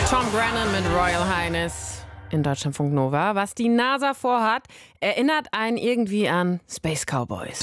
Tom Grennan mit Royal Highness in Deutschlandfunk Nova. Was die NASA vorhat, erinnert einen irgendwie an Space Cowboys.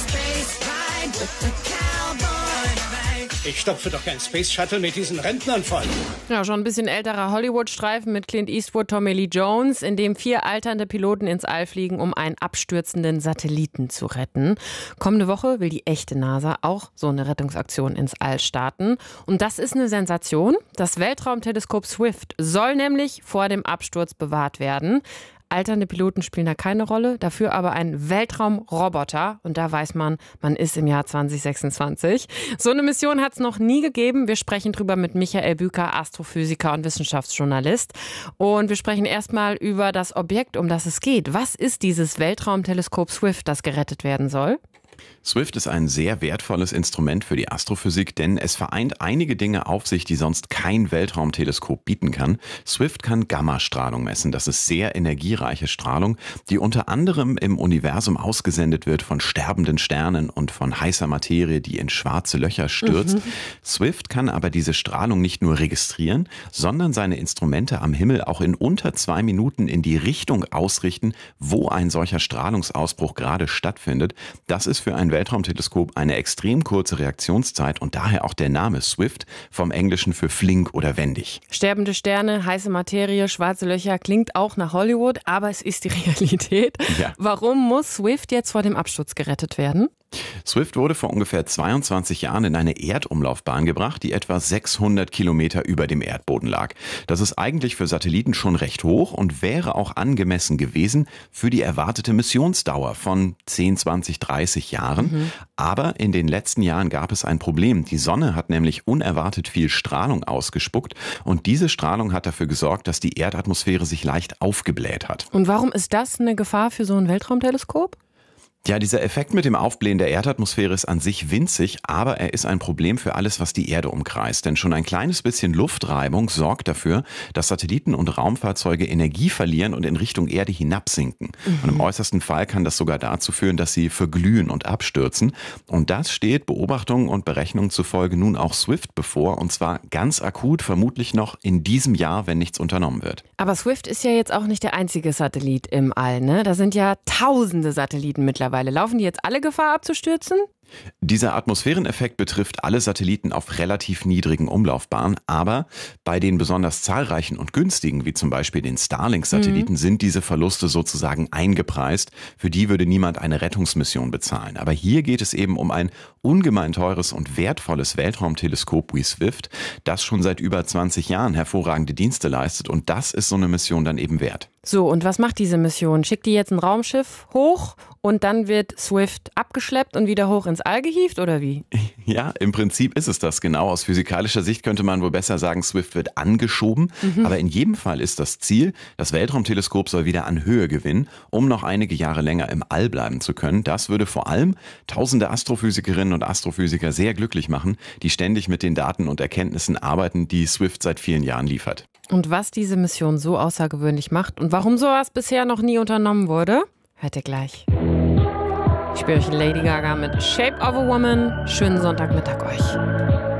Ich stopfe doch kein Space Shuttle mit diesen Rentnern voll. Ja, schon ein bisschen älterer Hollywood-Streifen mit Clint Eastwood, Tommy Lee Jones, in dem 4 alternde Piloten ins All fliegen, um einen abstürzenden Satelliten zu retten. Kommende Woche will die echte NASA auch so eine Rettungsaktion ins All starten. Und das ist eine Sensation. Das Weltraumteleskop Swift soll nämlich vor dem Absturz bewahrt werden. Alternde Piloten spielen da keine Rolle, dafür aber ein Weltraumroboter. Und da weiß man, man ist im Jahr 2026. So eine Mission hat es noch nie gegeben. Wir sprechen drüber mit Michael Büker, Astrophysiker und Wissenschaftsjournalist. Und wir sprechen erstmal über das Objekt, um das es geht. Was ist dieses Weltraumteleskop Swift, das gerettet werden soll? Swift ist ein sehr wertvolles Instrument für die Astrophysik, denn es vereint einige Dinge auf sich, die sonst kein Weltraumteleskop bieten kann. Swift kann Gammastrahlung messen. Das ist sehr energiereiche Strahlung, die unter anderem im Universum ausgesendet wird von sterbenden Sternen und von heißer Materie, die in schwarze Löcher stürzt. Swift kann aber diese Strahlung nicht nur registrieren, sondern seine Instrumente am Himmel auch in unter 2 Minuten in die Richtung ausrichten, wo ein solcher Strahlungsausbruch gerade stattfindet. Das ist für ein Weltraumteleskop eine extrem kurze Reaktionszeit und daher auch der Name Swift, vom Englischen für flink oder wendig. Sterbende Sterne, heiße Materie, schwarze Löcher, klingt auch nach Hollywood, aber es ist die Realität. Ja. Warum muss Swift jetzt vor dem Absturz gerettet werden? Swift wurde vor ungefähr 22 Jahren in eine Erdumlaufbahn gebracht, die etwa 600 Kilometer über dem Erdboden lag. Das ist eigentlich für Satelliten schon recht hoch und wäre auch angemessen gewesen für die erwartete Missionsdauer von 10, 20, 30 Jahren. Aber in den letzten Jahren gab es ein Problem. Die Sonne hat nämlich unerwartet viel Strahlung ausgespuckt und diese Strahlung hat dafür gesorgt, dass die Erdatmosphäre sich leicht aufgebläht hat. Und warum ist das eine Gefahr für so ein Weltraumteleskop? Ja, dieser Effekt mit dem Aufblähen der Erdatmosphäre ist an sich winzig, aber er ist ein Problem für alles, was die Erde umkreist. Denn schon ein kleines bisschen Luftreibung sorgt dafür, dass Satelliten und Raumfahrzeuge Energie verlieren und in Richtung Erde hinabsinken. Und im äußersten Fall kann das sogar dazu führen, dass sie verglühen und abstürzen. Und das steht Beobachtungen und Berechnungen zufolge nun auch Swift bevor. Und zwar ganz akut, vermutlich noch in diesem Jahr, wenn nichts unternommen wird. Aber Swift ist ja jetzt auch nicht der einzige Satellit im All, ne? Da sind ja tausende Satelliten mittlerweile. Laufen die jetzt alle Gefahr abzustürzen? Dieser Atmosphäreneffekt betrifft alle Satelliten auf relativ niedrigen Umlaufbahnen, aber bei den besonders zahlreichen und günstigen, wie zum Beispiel den Starlink-Satelliten, sind diese Verluste sozusagen eingepreist. Für die würde niemand eine Rettungsmission bezahlen. Aber hier geht es eben um ein ungemein teures und wertvolles Weltraumteleskop wie Swift, das schon seit über 20 Jahren hervorragende Dienste leistet und das ist so eine Mission dann eben wert. So, und was macht diese Mission? Schickt die jetzt ein Raumschiff hoch und dann wird Swift abgeschleppt und wieder hoch ins All gehievt oder wie? Ja, im Prinzip ist es das genau. Aus physikalischer Sicht könnte man wohl besser sagen, Swift wird angeschoben. Aber in jedem Fall ist das Ziel, das Weltraumteleskop soll wieder an Höhe gewinnen, um noch einige Jahre länger im All bleiben zu können. Das würde vor allem tausende Astrophysikerinnen und Astrophysiker sehr glücklich machen, die ständig mit den Daten und Erkenntnissen arbeiten, die Swift seit vielen Jahren liefert. Und was diese Mission so außergewöhnlich macht und warum sowas bisher noch nie unternommen wurde, hört ihr gleich. Ich spiele euch Lady Gaga mit Shape of a Woman. Schönen Sonntagmittag euch.